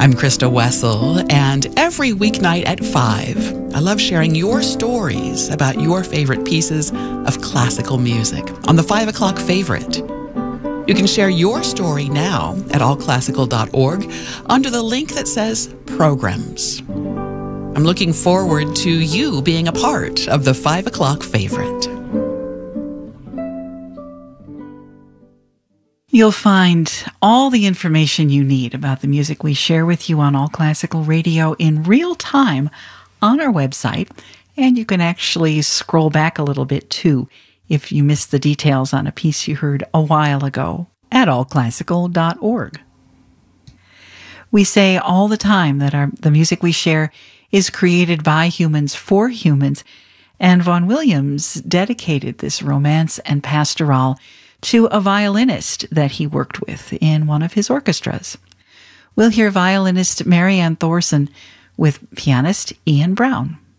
I'm Krista Wessel, and every weeknight at 5, I love sharing your stories about your favorite pieces of classical music on the 5 o'clock favorite. You can share your story now at allclassical.org under the link that says Programs. I'm looking forward to you being a part of the 5 o'clock favorite. You'll find all the information you need about the music we share with you on All Classical Radio in real time on our website, and you can actually scroll back a little bit too if you missed the details on a piece you heard a while ago at allclassical.org. We say all the time that the music we share is created by humans for humans, and Vaughan Williams dedicated this romance and pastoral to a violinist that he worked with in one of his orchestras. We'll hear violinist Marianne Thorson with pianist Ian Brown.